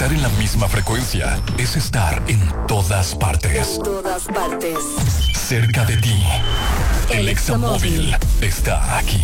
Estar en la misma frecuencia es estar en todas partes. En todas partes. Cerca de ti. El Examóvil está aquí.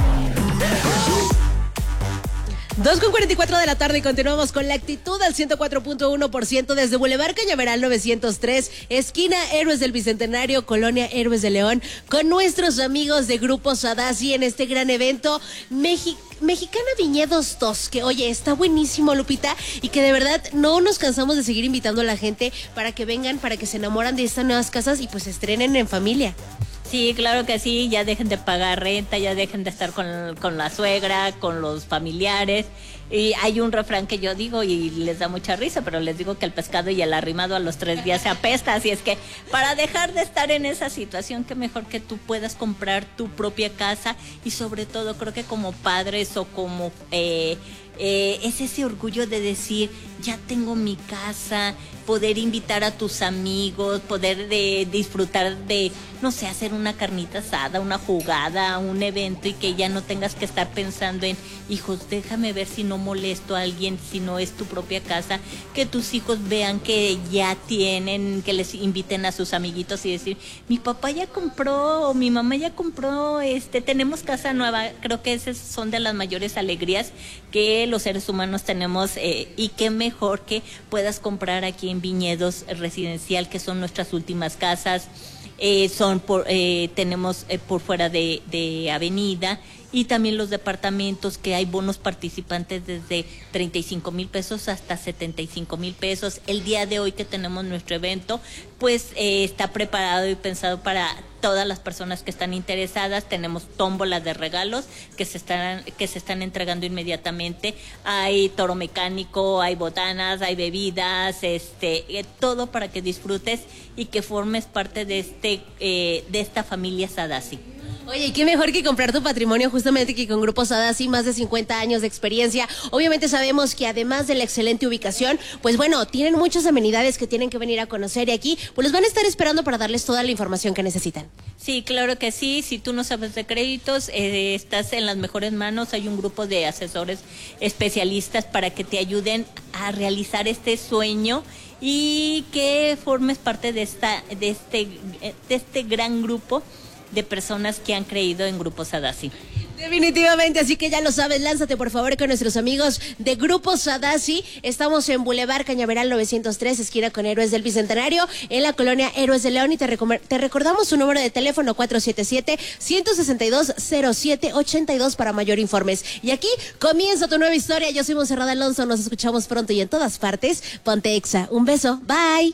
2:44 de la tarde y continuamos con la actitud al 104.1% desde Boulevard Cañaveral 903, esquina Héroes del Bicentenario, Colonia Héroes de León, con nuestros amigos de Grupo Sadassi en este gran evento Mexicana Viñedos 2, que oye, está buenísimo, Lupita, y que de verdad no nos cansamos de seguir invitando a la gente para que vengan, para que se enamoran de estas nuevas casas y pues se estrenen en familia. Sí, claro que sí, ya dejen de pagar renta, ya dejen de estar con la suegra, con los familiares. Y hay un refrán que yo digo y les da mucha risa, pero les digo que el pescado y el arrimado a los 3 días se apesta. Así es que para dejar de estar en esa situación, qué mejor que tú puedas comprar tu propia casa. Y sobre todo creo que como padres o como... es ese orgullo de decir, ya tengo mi casa, poder invitar a tus amigos, poder disfrutar de, no sé, hacer una carnita asada, una jugada, un evento y que ya no tengas que estar pensando en, hijos, déjame ver si no molesto a alguien, si no es tu propia casa, que tus hijos vean que ya tienen, que les inviten a sus amiguitos y decir, mi papá ya compró, o mi mamá ya compró, tenemos casa nueva. Creo que esas son de las mayores alegrías que los seres humanos tenemos, y qué mejor que puedas comprar aquí en Viñedos Residencial, que son nuestras últimas casas. Tenemos por fuera de avenida, y también los departamentos, que hay bonos participantes desde 35,000 pesos hasta 75,000 pesos. El día de hoy que tenemos nuestro evento, pues está preparado y pensado para todas las personas que están interesadas. Tenemos tómbolas de regalos que se están entregando inmediatamente. Hay toro mecánico, hay botanas, hay bebidas, todo para que disfrutes y que formes parte de esta familia Sadassi. Oye, qué mejor que comprar tu patrimonio justamente que con Grupo Sadassi, más de 50 años de experiencia. Obviamente sabemos que además de la excelente ubicación, pues bueno, tienen muchas amenidades que tienen que venir a conocer y aquí pues los van a estar esperando para darles toda la información que necesitan. Sí, claro que sí. Si tú no sabes de créditos, estás en las mejores manos. Hay un grupo de asesores especialistas para que te ayuden a realizar este sueño y que formes parte de este gran grupo de personas que han creído en Grupo Sadassi. Definitivamente, así que ya lo sabes, lánzate por favor con nuestros amigos de Grupo Sadassi. Estamos en Boulevard Cañaveral 903, esquina con Héroes del Bicentenario, en la colonia Héroes de León, y te recordamos su número de teléfono 477-162-0782 para mayor informes. Y aquí comienza tu nueva historia. Yo soy Monserrat Alonso, nos escuchamos pronto y en todas partes. Ponte Exa. Un beso, bye.